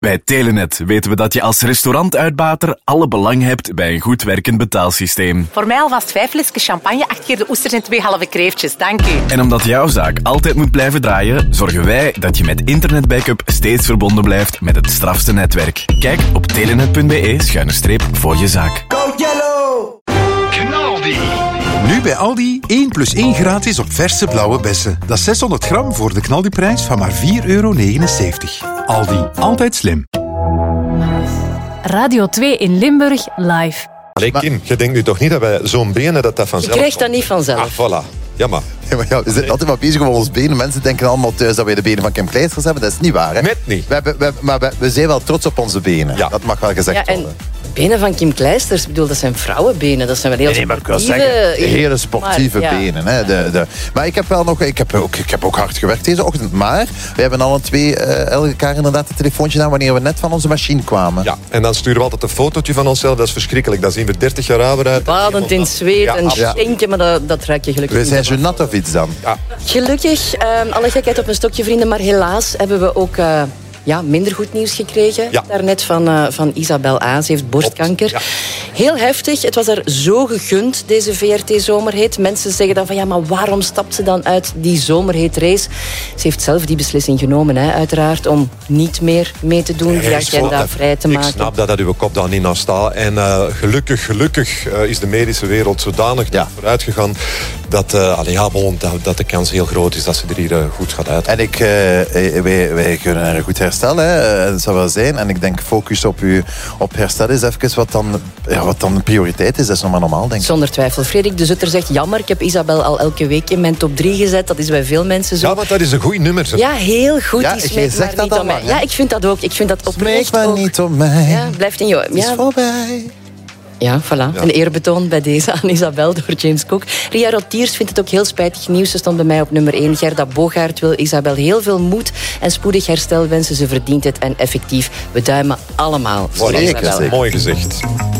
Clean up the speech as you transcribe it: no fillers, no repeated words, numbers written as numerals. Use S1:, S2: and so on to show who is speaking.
S1: Bij Telenet weten we dat je als restaurantuitbater alle belang hebt bij een goed werkend betaalsysteem.
S2: Voor mij alvast 5 flesjes champagne, 8 keer de oesters en 2 halve kreeftjes. Dank u.
S1: En omdat jouw zaak altijd moet blijven draaien, zorgen wij dat je met internetbackup steeds verbonden blijft met het strafste netwerk. Kijk op telenet.be/voor je zaak.
S3: Go Yellow!
S4: Knaldi.
S5: Nu bij Aldi 1 + 1 gratis op verse blauwe bessen. Dat is 600 gram voor de knaldiprijs van maar €4,79. Aldi, altijd slim.
S6: Radio 2 in Limburg, live.
S7: Allee Kim, je denkt nu toch niet dat wij zo'n benen dat vanzelf...
S8: Je krijgt dat niet vanzelf.
S7: Ah, voilà. Jammer.
S3: Ja, maar ja, we zijn altijd maar bezig over ons benen. Mensen denken allemaal thuis dat wij de benen van Kim Kleisters hebben. Dat is niet waar, hè?
S7: Net niet.
S3: We zijn wel trots op onze benen.
S7: Ja.
S3: Dat mag wel gezegd
S8: Ja, en
S3: worden.
S8: benen van Kim Kleisters, ik bedoel, dat zijn vrouwenbenen. Dat zijn wel heel
S3: Maar ik wil
S8: sportieve...
S3: zeggen, hele sportieve
S8: maar, ja.
S3: benen. Hè. Maar ik heb wel nog... Ik heb ook hard gewerkt deze ochtend. Maar we hebben alle twee elkaar inderdaad een telefoontje gedaan wanneer we net van onze machine kwamen.
S7: Ja, en dan sturen we altijd een fotootje van onszelf. Dat is verschrikkelijk. Dat zien we 30 jaar ouder uit.
S8: Badend in zweet en
S3: Ja.
S8: stinkje, maar dat ruik je gelukkig
S3: We zijn
S8: niet.
S3: zo nat of iets dan.
S7: Ja.
S8: Gelukkig, alle gekheid op een stokje, vrienden. Maar helaas hebben we ook minder goed nieuws gekregen.
S7: Ja.
S8: Daarnet van Isabel A. Ze heeft borstkanker.
S7: Ja.
S8: Heel heftig. Het was haar zo gegund, deze VRT-zomerhit. Mensen zeggen dan van, ja, maar waarom stapt ze dan uit die zomerhit-race? Ze heeft zelf die beslissing genomen, hè, uiteraard, om niet meer mee te doen, die agenda vrij te maken.
S7: Ik snap dat uw kop daar niet naar staat. En gelukkig is de medische wereld zodanig vooruit gegaan dat de kans heel groot is dat ze er hier goed gaat uit.
S3: En wij kunnen er goed herstellen. Hè. Dat zou wel zijn. En ik denk, focus op herstel is even wat dan de prioriteit is. Dat is nog maar normaal, denk ik.
S8: Zonder twijfel. Frederik de Zutter zegt, jammer, ik heb Isabel al elke week in mijn top 3 gezet. Dat is bij veel mensen zo.
S7: Ja, want dat is een goed nummer. Zeg.
S8: Ja, heel goed.
S3: Ja,
S8: Die
S3: jij
S8: smeekt
S3: zegt
S8: maar
S3: dat
S8: niet
S3: al
S8: om mij.
S3: lang, hè?
S8: Ja, ik vind dat ook. Ik vind dat oprecht
S3: Smeek maar
S8: ook.
S3: niet om mij.
S8: Ja, blijft in je...
S3: Het is voorbij.
S8: Ja, voilà. Een eerbetoon bij deze aan Isabel door James Cook. Ria Rotiers vindt het ook heel spijtig nieuws. Ze stond bij mij op nummer 1. Gerda Bogaert wil Isabel heel veel moed en spoedig herstel wensen. Ze verdient het en effectief, we duimen allemaal voor
S3: Zeker,
S8: Isabel.
S3: zeker.
S7: Mooi gezegd.